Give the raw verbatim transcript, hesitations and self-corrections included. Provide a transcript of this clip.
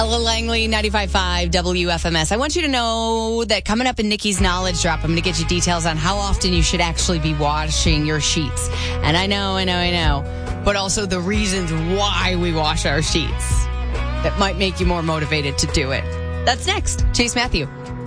Ella Langley, ninety-five point five W F M S. I want you to know that coming up in Nikki's Knowledge Drop, I'm going to get you details on how often you should actually be washing your sheets. And I know, I know, I know, but also the reasons why we wash our sheets that might make you more motivated to do it. That's next. Chase Matthew.